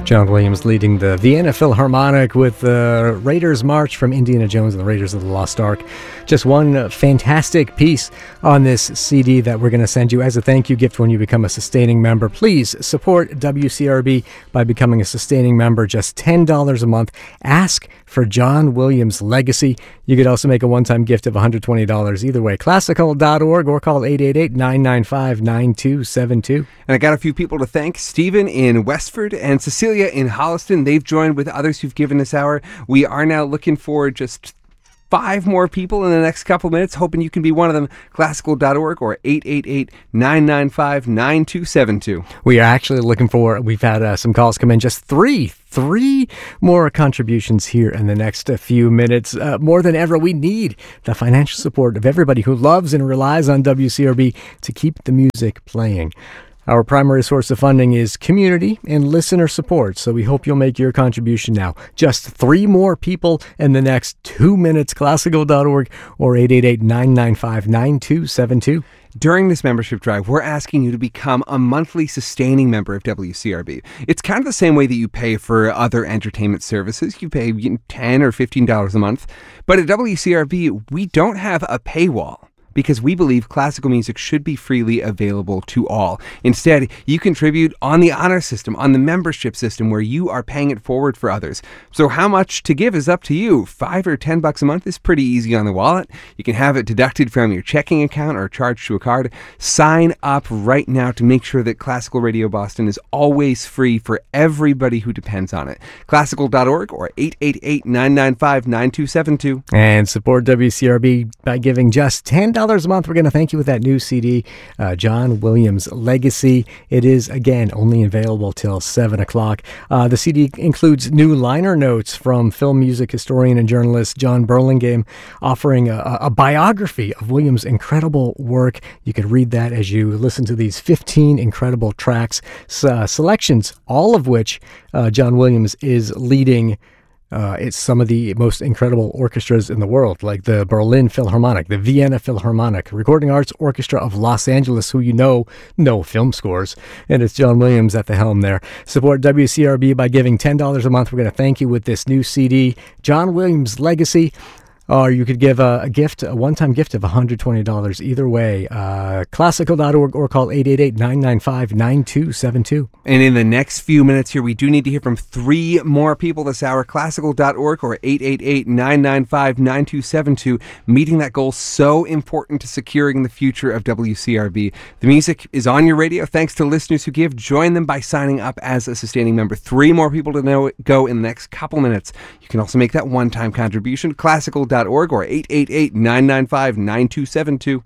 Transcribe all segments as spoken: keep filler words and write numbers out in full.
John Williams leading the Vienna Philharmonic with the Raiders March from Indiana Jones and the Raiders of the Lost Ark. Just one fantastic piece on this C D that we're going to send you as a thank you gift when you become a sustaining member. Please support W C R B by becoming a sustaining member, just ten dollars a month. Ask for John Williams' legacy. You could also make a one-time gift of one hundred twenty dollars. Either way, classical dot org or call eight eight eight, nine nine five, nine two seven two. And I got a few people to thank. Stephen in Westford and Cecilia in Holliston. They've joined with others who've given this hour. We are now looking for just five more people in the next couple minutes, hoping you can be one of them. classical dot org or eight eight eight, nine nine five, nine two seven two. We are actually looking for, we've had uh, some calls come in, just three, three more contributions here in the next uh, few minutes. Uh, more than ever, we need the financial support of everybody who loves and relies on W C R B to keep the music playing. Our primary source of funding is community and listener support, so we hope you'll make your contribution now. Just three more people in the next two minutes. classical dot org or eight eight eight, nine nine five, nine two seven two. During this membership drive, we're asking you to become a monthly sustaining member of W C R B. It's kind of the same way that you pay for other entertainment services. You pay ten dollars or fifteen dollars a month. But at W C R B, we don't have a paywall, because we believe classical music should be freely available to all. Instead, you contribute on the honor system, on the membership system, where you are paying it forward for others. So how much to give is up to you. Five or ten bucks a month is pretty easy on the wallet. You can have it deducted from your checking account or charged to a card. Sign up right now to make sure that Classical Radio Boston is always free for everybody who depends on it. classical dot org or eight eight eight, nine nine five, nine two seven two. And support W C R B by giving just ten dollars a month. We're going to thank you with that new C D, uh, John Williams' Legacy. It is, again, only available till seven o'clock. Uh, the C D includes new liner notes from film music historian and journalist John Burlingame, offering a, a biography of Williams' incredible work. You can read that as you listen to these fifteen incredible tracks, uh, selections, all of which uh, John Williams is leading. Uh, it's some of the most incredible orchestras in the world, like the Berlin Philharmonic, the Vienna Philharmonic, Recording Arts Orchestra of Los Angeles, who you know know film scores, and it's John Williams at the helm there. Support W C R B by giving ten dollars a month. We're going to thank you with this new C D, John Williams' Legacy. Or you could give a, a gift, a one-time gift of one hundred twenty dollars. Either way, uh, classical dot org or call eight eight eight, nine nine five, nine two seven two. And in the next few minutes here, we do need to hear from three more people this hour. classical dot org or eight eight eight, nine nine five, nine two seven two. Meeting that goal, so important to securing the future of W C R B. The music is on your radio thanks to listeners who give. Join them by signing up as a sustaining member. Three more people to know go in the next couple minutes. You can also make that one-time contribution. classical dot org or eight eight eight, nine nine five, nine two seven two.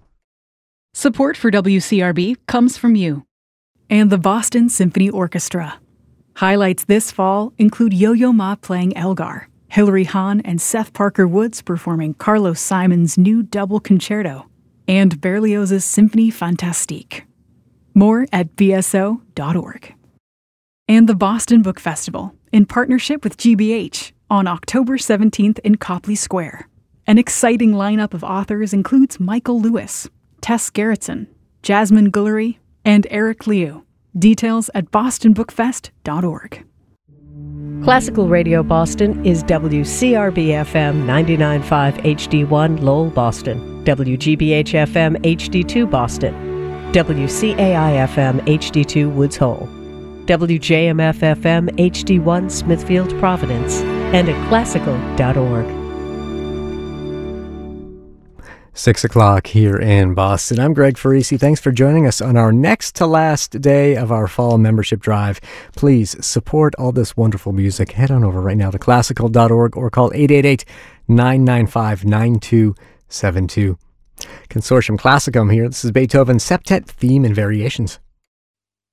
Support for W C R B comes from you and the Boston Symphony Orchestra. Highlights this fall include Yo-Yo Ma playing Elgar, Hilary Hahn and Seth Parker Woods performing Carlos Simon's new double concerto, and Berlioz's Symphonie Fantastique. More at b s o dot org. And the Boston Book Festival, in partnership with G B H, on October seventeenth in Copley Square. An exciting lineup of authors includes Michael Lewis, Tess Gerritsen, Jasmine Guillory, and Eric Liu. Details at boston book fest dot org. Classical Radio Boston is W C R B F M ninety-nine point five H D one Lowell, Boston, W G B H F M H D two Boston, W C A I F M H D two Woods Hole, W J M F F M H D one Smithfield, Providence, and at classical dot org. Six o'clock here in Boston. I'm Greg Farisi. Thanks for joining us on our next to last day of our fall membership drive. Please support all this wonderful music. Head on over right now to classical dot org or call eight eight eight, nine nine five, nine two seven two. Consortium Classicum here. This is Beethoven's Septet Theme and Variations.